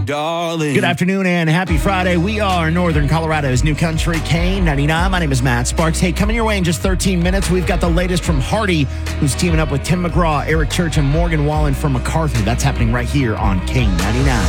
darling. Good afternoon and happy Friday. We are Northern Colorado's New Country K99. My name is Matt Sparks. Hey, coming your way in just 13 minutes, we've got the latest from Hardy, who's teaming up with Tim McGraw, Eric Church, and Morgan Wallen from MacArthur. That's happening right here on K99.